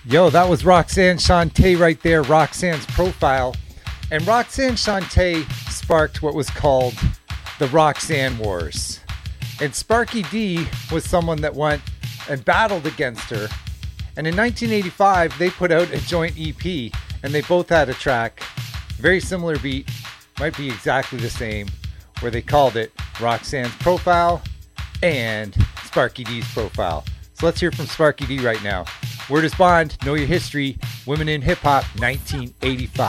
Yo, that was Roxanne Shante right there, Roxanne's Profile. And Roxanne Shante sparked what was called the Roxanne Wars. And Sparky D was someone that went and battled against her. And in 1985, they put out a joint EP, and they both had a track, very similar beat, might be exactly the same, where they called it Roxanne's Profile and Sparky D's Profile. So let's hear from Sparky D right now. Word is bond, know your history, women in hip hop, 1985.